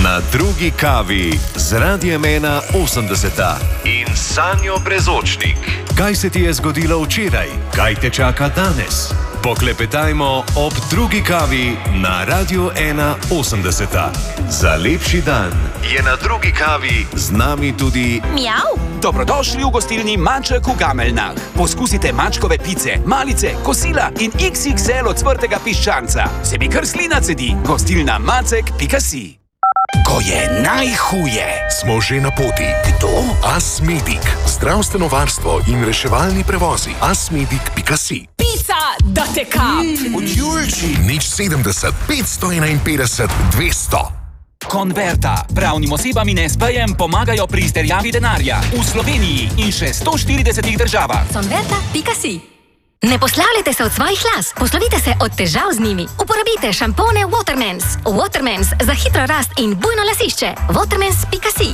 Na drugi kavi z Radiem 80 in Sanjo Brezočnik. Kaj se ti je zgodilo včeraj? Kaj te čaka danes? Poklepetajmo ob drugi kavi na Radiu 80. Za lepši dan je na drugi kavi z nami tudi Mjav. Dobrodošli v gostilni Maček v Gameljnah. Poskusite mačkove pice, malice, kosila in XXL ocvrtega piščanca. Se mi kar slina cedi. Gostilna Macek.si. Ko je najhuje, smo že na poti. Kdo? Asmedic. Zdravstveno varstvo in reševalni prevozi. Asmedic.si. Pica, da te kap. Od Julči. Nič 70 551 200. Konverta. Pravnim osebam in SP-jem pomagajo pri izterjavi denarja. V Sloveniji in še 140 državah. Konverta.si. Ne poslavljajte se od svojih las, poslovite se od težav z njimi. Uporabite šampone Watermans. Watermans za hitro rast in bujno lasišče. Watermans.si.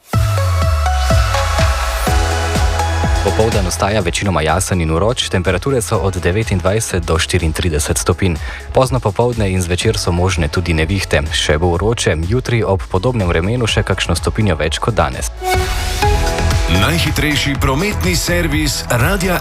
Popoldan ostaja večinoma jasen in vroč, temperature so od 29 do 34 stopinj. Pozno popoldne in zvečer so možne tudi nevihte. Še bo vroče, jutri ob podobnem vremenu še kakšno stopinjo več kot danes. najhitrejši prometni servis Radia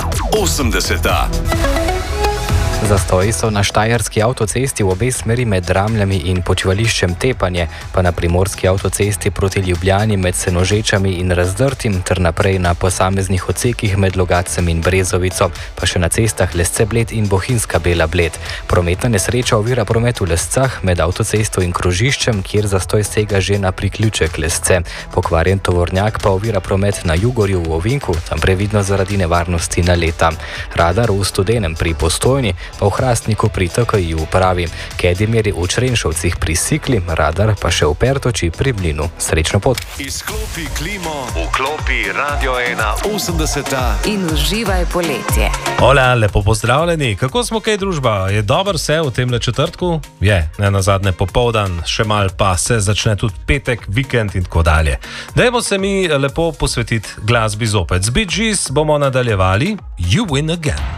80. Zastoji so na štajerski avtocesti v obe smeri med Ramljami in počivališčem Tepanje, pa na primorski avtocesti proti Ljubljani med Senožečami in Razdrtim ter naprej na posameznih odsekih med Logatcem in Brezovico, pa še na cestah Lesce Bled in Bohinjska Bela Bled. Prometna nesreča ovira promet v Lescah med avtocesto in krožiščem, kjer zastoj sega že na priključek Lesce. Pokvarjen tovornjak pa ovira promet na Jugorju v Ovinku, tam previdno zaradi nevarnosti naleta. Radar v Studenem pri Postojni, pa v Hrastniku pri TKI upravi. Kedimeri v Črenšovcih pri Sikli, radar pa še v Pertoči pri Mlinu. Srečno pot! Izklopi klimo, vklopi Radio 80 In uživaj poletje. Hola, lepo pozdravljeni. Kako smo kaj družba? Je dober vse v temle četrtku? Je, ne nazadnje popoldan, še mal pa se začne tudi petek, vikend in tako dalje. Dajmo se mi lepo posvetiti glasbi zopet. Z Bee Gees bomo nadaljevali You Win Again.